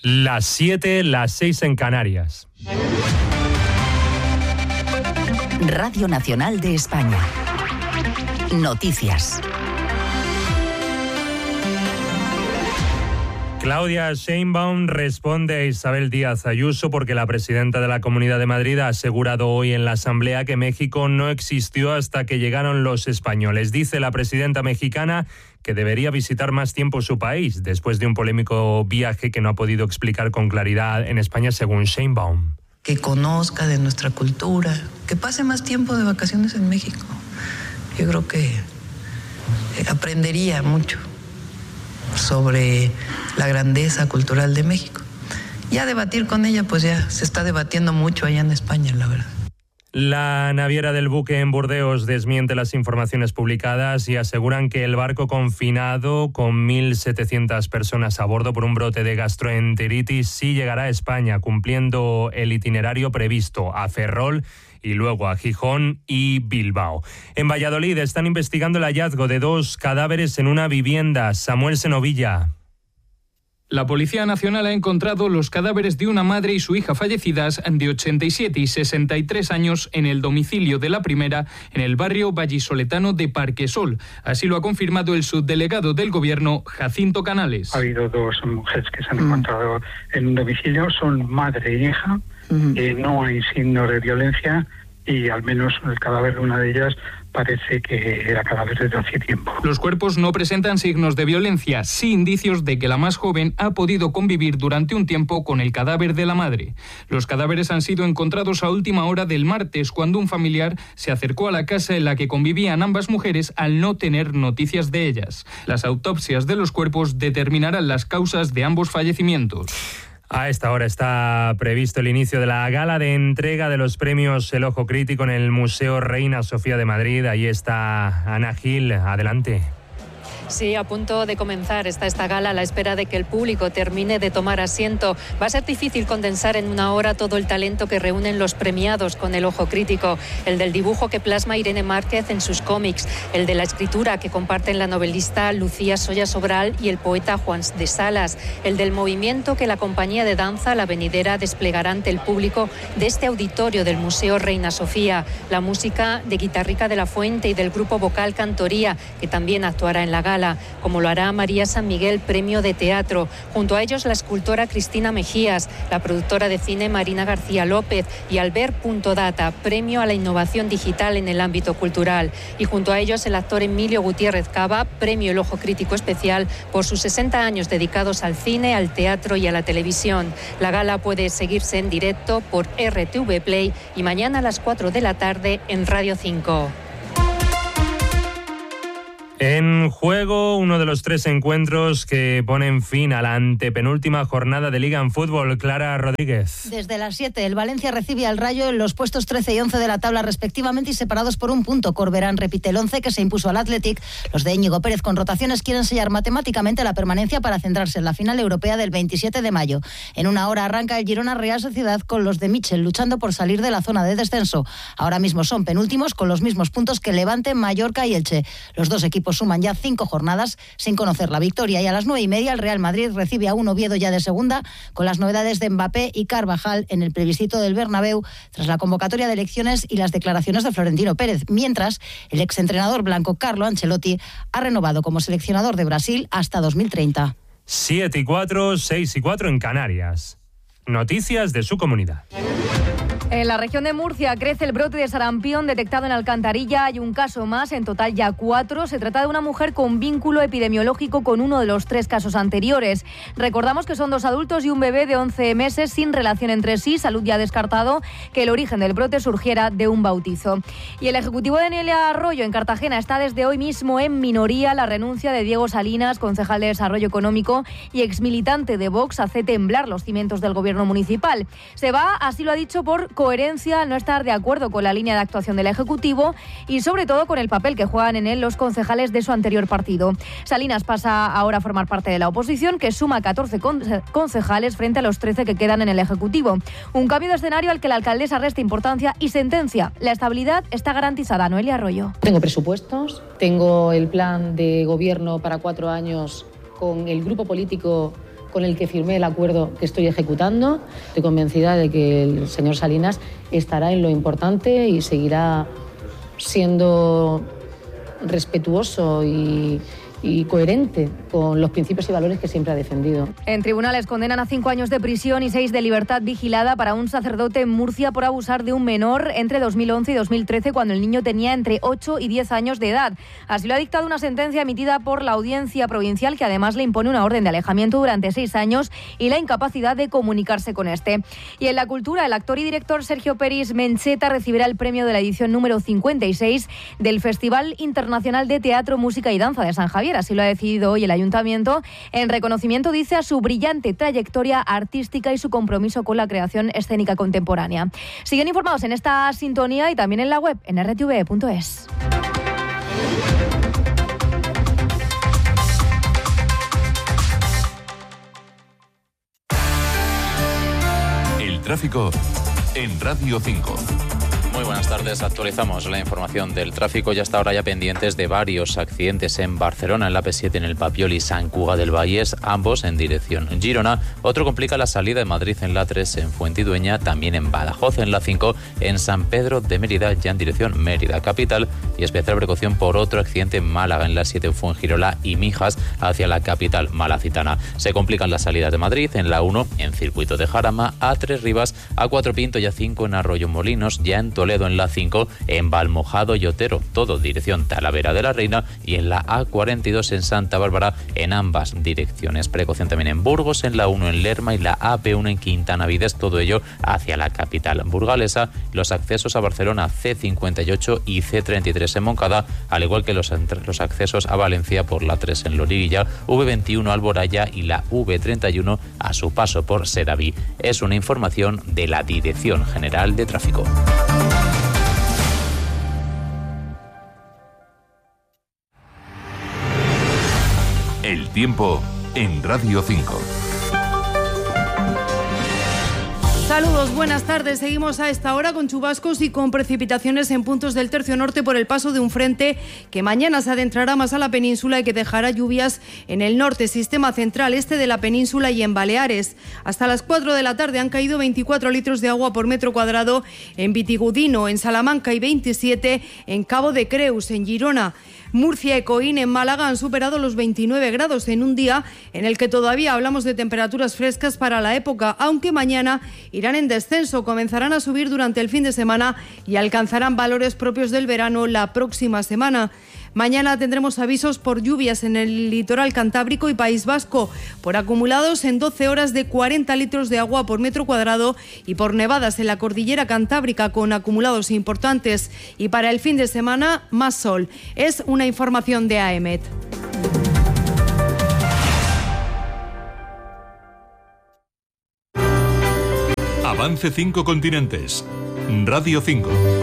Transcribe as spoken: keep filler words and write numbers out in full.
Las siete, las seis en Canarias. Radio Nacional de España. Noticias. Claudia Sheinbaum responde a Isabel Díaz Ayuso porque la presidenta de la Comunidad de Madrid ha asegurado hoy en la Asamblea que México no existió hasta que llegaron los españoles. Dice la presidenta mexicana que debería visitar más tiempo su país después de un polémico viaje que no ha podido explicar con claridad en España, según Sheinbaum. Que conozca de nuestra cultura, que pase más tiempo de vacaciones en México. Yo creo que aprendería mucho sobre la grandeza cultural de México. Ya debatir con ella, pues ya se está debatiendo mucho allá en España, la verdad. La naviera del buque en Burdeos desmiente las informaciones publicadas y aseguran que el barco confinado con mil setecientas personas a bordo por un brote de gastroenteritis sí llegará a España, cumpliendo el itinerario previsto a Ferrol y luego a Gijón y Bilbao. En Valladolid están investigando el hallazgo de dos cadáveres en una vivienda. Samuel Senovilla. La Policía Nacional ha encontrado los cadáveres de una madre y su hija fallecidas de ochenta y siete y sesenta y tres años en el domicilio de la primera en el barrio vallisoletano de Parquesol. Así lo ha confirmado el subdelegado del Gobierno, Jacinto Canales. Ha habido dos mujeres que se han encontrado en un domicilio, son madre y hija, uh-huh. eh, no hay signo de violencia y al menos el cadáver de una de ellas parece que era cadáver desde hace tiempo. Los cuerpos no presentan signos de violencia, sí indicios de que la más joven ha podido convivir durante un tiempo con el cadáver de la madre. Los cadáveres han sido encontrados a última hora del martes, cuando un familiar se acercó a la casa en la que convivían ambas mujeres al no tener noticias de ellas. Las autopsias de los cuerpos determinarán las causas de ambos fallecimientos. A esta hora está previsto el inicio de la gala de entrega de los premios El Ojo Crítico en el Museo Reina Sofía de Madrid. Ahí está Ana Gil. Adelante. Sí, a punto de comenzar está esta gala a la espera de que el público termine de tomar asiento. Va a ser difícil condensar en una hora todo el talento que reúnen los premiados con El Ojo Crítico. El del dibujo que plasma Irene Márquez en sus cómics, el de la escritura que comparten la novelista Lucía Soya Sobral y el poeta Juan de Salas, el del movimiento que la compañía de danza La Venidera desplegará ante el público de este auditorio del Museo Reina Sofía, la música de Guitarrica de la Fuente y del grupo vocal Cantoría, que también actuará en la gala, como lo hará María San Miguel, premio de teatro. Junto a ellos la escultora Cristina Mejías, la productora de cine Marina García López y Albert.data, premio a la innovación digital en el ámbito cultural. Y junto a ellos el actor Emilio Gutiérrez Cava, premio El Ojo Crítico Especial por sus sesenta años dedicados al cine, al teatro y a la televisión. La gala puede seguirse en directo por R T V Play y mañana a las cuatro de la tarde en Radio cinco. En juego, uno de los tres encuentros que ponen fin a la antepenúltima jornada de Liga en fútbol. Clara Rodríguez. Desde las siete, el Valencia recibe al Rayo en los puestos trece y once de la tabla respectivamente y separados por un punto. Corberán repite el once que se impuso al Athletic. Los de Íñigo Pérez con rotaciones quieren sellar matemáticamente la permanencia para centrarse en la final europea del veintisiete de mayo. En una hora arranca el Girona Real Sociedad con los de Michel luchando por salir de la zona de descenso. Ahora mismo son penúltimos con los mismos puntos que Levante, Mallorca y Elche. Los dos equipos suman ya cinco jornadas sin conocer la victoria y a las nueve y media el Real Madrid recibe a un Oviedo ya de segunda con las novedades de Mbappé y Carvajal en el plebiscito del Bernabéu tras la convocatoria de elecciones y las declaraciones de Florentino Pérez, mientras el exentrenador blanco Carlo Ancelotti ha renovado como seleccionador de Brasil hasta dos mil treinta. siete y cuatro, seis y cuatro en Canarias. Noticias de su comunidad. En la región de Murcia crece el brote de sarampión detectado en Alcantarilla. Hay un caso más, en total ya cuatro. Se trata de una mujer con vínculo epidemiológico con uno de los tres casos anteriores. Recordamos que son dos adultos y un bebé de once meses sin relación entre sí. Salud ya ha descartado que el origen del brote surgiera de un bautizo. Y el Ejecutivo de Nelia Arroyo en Cartagena está desde hoy mismo en minoría. La renuncia de Diego Salinas, concejal de Desarrollo Económico y exmilitante de Vox, hace temblar los cimientos del gobierno municipal. Se va, así lo ha dicho, por coherencia al no estar de acuerdo con la línea de actuación del Ejecutivo y sobre todo con el papel que juegan en él los concejales de su anterior partido. Salinas pasa ahora a formar parte de la oposición, que suma catorce concejales frente a los trece que quedan en el Ejecutivo. Un cambio de escenario al que la alcaldesa resta importancia y sentencia: la estabilidad está garantizada. Noelia Arroyo. Tengo presupuestos, tengo el plan de gobierno para cuatro años con el grupo político con el que firmé el acuerdo que estoy ejecutando. Estoy convencida de que el señor Salinas estará en lo importante y seguirá siendo respetuoso y, y coherente con los principios y valores que siempre ha defendido. En tribunales condenan a cinco años de prisión y seis de libertad vigilada para un sacerdote en Murcia por abusar de un menor entre dos mil once y dos mil trece, cuando el niño tenía entre ocho y diez años de edad. Así lo ha dictado una sentencia emitida por la Audiencia Provincial, que además le impone una orden de alejamiento durante seis años y la incapacidad de comunicarse con este. Y en la cultura, el actor y director Sergio Peris Mencheta recibirá el premio de la edición número cincuenta y seis del Festival Internacional de Teatro, Música y Danza de San Javier. Así lo ha decidido hoy el Ayuntamiento, en reconocimiento, dice, a su brillante trayectoria artística y su compromiso con la creación escénica contemporánea. Siguen informados en esta sintonía y también en la web, en r t v punto es. El tráfico en Radio cinco. Muy buenas tardes, actualizamos la información del tráfico. Ya hasta ahora ya pendientes de varios accidentes en Barcelona, en la P siete, en el Papiol y Sant Cugat del Vallès, ambos en dirección Girona. Otro complica la salida de Madrid en la tres, en Fuentidueña, también en Badajoz, en la cinco, en San Pedro de Mérida, ya en dirección Mérida capital. Y especial precaución por otro accidente en Málaga, en la siete, en Fuengirola y Mijas, hacia la capital malacitana. Se complican las salidas de Madrid en la uno, en Circuito de Jarama, A tres Rivas, A cuatro Pinto y A cinco en Arroyo Molinos, ya en Toledo en la cinco, en Valmojado y Otero, todo dirección Talavera de la Reina, y en la A cuarenta y dos en Santa Bárbara, en ambas direcciones. Precaución también en Burgos, en la uno en Lerma y la A P uno en Quintana Vides, todo ello hacia la capital burgalesa. Los accesos a Barcelona, C cincuenta y ocho y C treinta y tres en Moncada, al igual que los, los accesos a Valencia por la tres en Loriguilla, V veintiuno Alboraya y la V treinta y uno a su paso por Sedaví. Es una información de la Dirección General de Tráfico. El tiempo en Radio cinco. Saludos, buenas tardes. Seguimos a esta hora con chubascos y con precipitaciones en puntos del tercio norte por el paso de un frente que mañana se adentrará más a la península y que dejará lluvias en el norte, sistema central, este de la península y en Baleares. Hasta las cuatro de la tarde han caído veinticuatro litros de agua por metro cuadrado en Vitigudino, en Salamanca, y veintisiete en Cabo de Creus, en Girona. Murcia y Coín en Málaga han superado los veintinueve grados en un día en el que todavía hablamos de temperaturas frescas para la época, aunque mañana irán en descenso, comenzarán a subir durante el fin de semana y alcanzarán valores propios del verano la próxima semana. Mañana tendremos avisos por lluvias en el litoral cantábrico y País Vasco, por acumulados en doce horas de cuarenta litros de agua por metro cuadrado y por nevadas en la cordillera cantábrica con acumulados importantes. Y para el fin de semana, más sol. Es una información de A E M E T. Avance cinco continentes. Radio cinco.